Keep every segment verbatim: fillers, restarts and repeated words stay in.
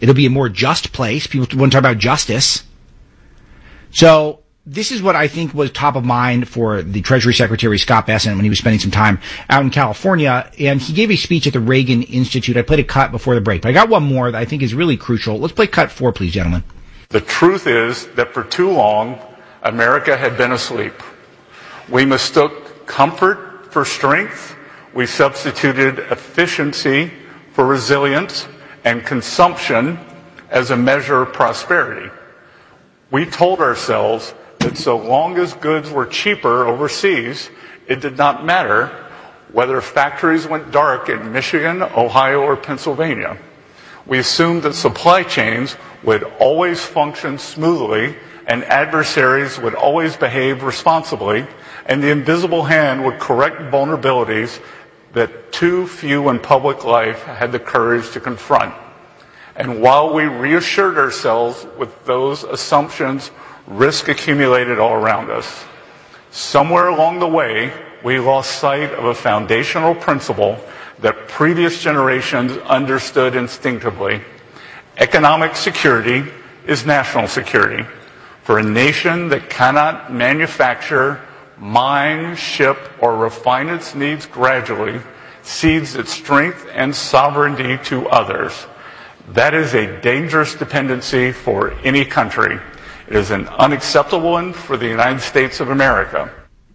It'll be a more just place. People want to talk about justice. So this is what I think was top of mind for the Treasury Secretary, Scott Bessent, when he was spending some time out in California. And he gave a speech at the Reagan Institute. I played a cut before the break, but I got one more that I think is really crucial. Let's play cut four, please, gentlemen. The truth is that for too long, America had been asleep. We mistook comfort for strength. We substituted efficiency for resilience and consumption as a measure of prosperity. We told ourselves that so long as goods were cheaper overseas, it did not matter whether factories went dark in Michigan, Ohio, or Pennsylvania. We assumed that supply chains would always function smoothly and adversaries would always behave responsibly, and the invisible hand would correct vulnerabilities that too few in public life had the courage to confront. And while we reassured ourselves with those assumptions, risk accumulated all around us. Somewhere along the way, we lost sight of a foundational principle that previous generations understood instinctively. Economic security is national security. For a nation that cannot manufacture, mine, ship, or refine its needs gradually, cedes its strength and sovereignty to others. That is a dangerous dependency for any country. It is an unacceptable one for the United States of America.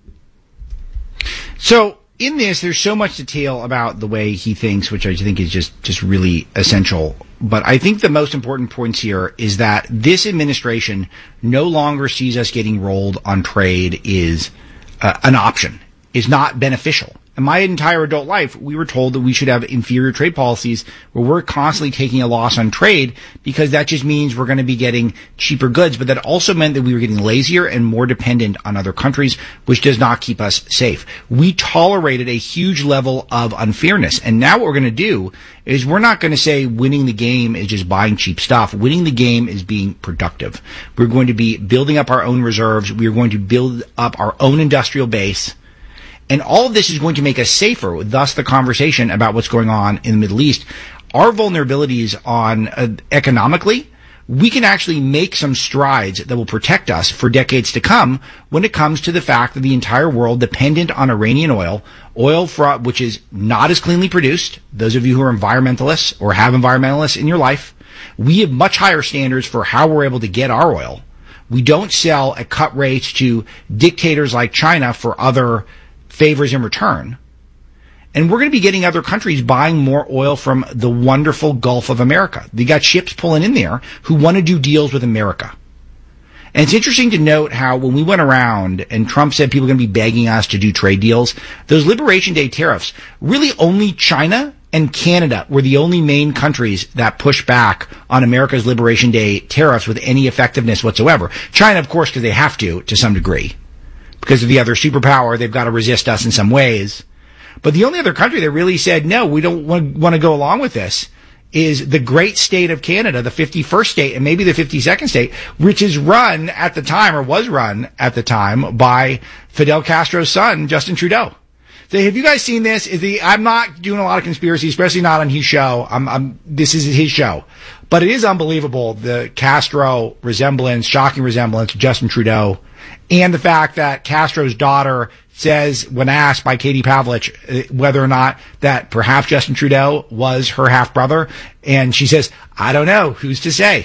So, in this, there's so much detail about the way he thinks, which I think is just, just really essential. But I think the most important points here is that this administration no longer sees us getting rolled on trade is uh, an option, is not beneficial. In my entire adult life, we were told that we should have inferior trade policies where we're constantly taking a loss on trade because that just means we're going to be getting cheaper goods. But that also meant that we were getting lazier and more dependent on other countries, which does not keep us safe. We tolerated a huge level of unfairness. And now what we're going to do is we're not going to say winning the game is just buying cheap stuff. Winning the game is being productive. We're going to be building up our own reserves. We're going to build up our own industrial base. And all of this is going to make us safer, thus the conversation about what's going on in the Middle East. Our vulnerabilities on uh, economically, we can actually make some strides that will protect us for decades to come when it comes to the fact that the entire world dependent on Iranian oil, oil for, which is not as cleanly produced. Those of you who are environmentalists or have environmentalists in your life, we have much higher standards for how we're able to get our oil. We don't sell at cut rates to dictators like China for other favors in return. And we're going to be getting other countries buying more oil from the wonderful Gulf of America. They got ships pulling in there who want to do deals with America. And it's interesting to note how when we went around and Trump said people are going to be begging us to do trade deals, those Liberation Day tariffs, really only China and Canada were the only main countries that pushed back on America's Liberation Day tariffs with any effectiveness whatsoever. China, of course, because they have to, to some degree. Because of the other superpower, they've got to resist us in some ways. But the only other country that really said, no, we don't want, want to go along with this is the great state of Canada, the fifty-first state and maybe the fifty-second state, which is run at the time, or was run at the time, by Fidel Castro's son, Justin Trudeau. So have you guys seen this? Is the, I'm not doing a lot of conspiracy, especially not on his show. I'm, I'm, this is his show. But it is unbelievable, the Castro resemblance, shocking resemblance to Justin Trudeau. And the fact that Castro's daughter says, when asked by Katie Pavlich whether or not that perhaps Justin Trudeau was her half-brother, and she says, I don't know, who's to say?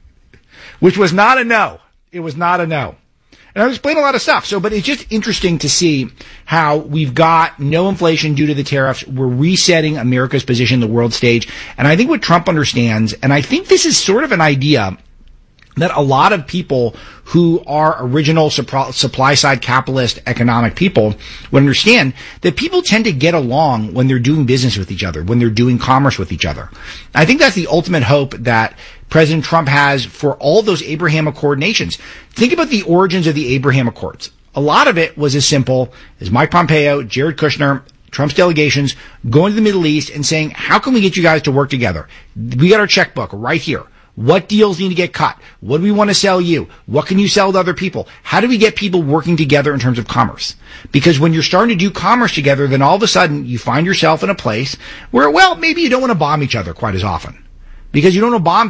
Which was not a no. It was not a no. And I was explaining a lot of stuff. So, but it's just interesting to see how we've got no inflation due to the tariffs. We're resetting America's position in the world stage. And I think what Trump understands, and I think this is sort of an idea that a lot of people who are original supply side capitalist economic people would understand, that people tend to get along when they're doing business with each other, when they're doing commerce with each other. I think that's the ultimate hope that President Trump has for all those Abraham Accord nations. Think about the origins of the Abraham Accords. A lot of it was as simple as Mike Pompeo, Jared Kushner, Trump's delegations going to the Middle East and saying, how can we get you guys to work together? We got our checkbook right here. What deals need to get cut? What do we want to sell you? What can you sell to other people? How do we get people working together in terms of commerce? Because when you're starting to do commerce together, then all of a sudden you find yourself in a place where, well, maybe you don't want to bomb each other quite as often. Because you don't want to bomb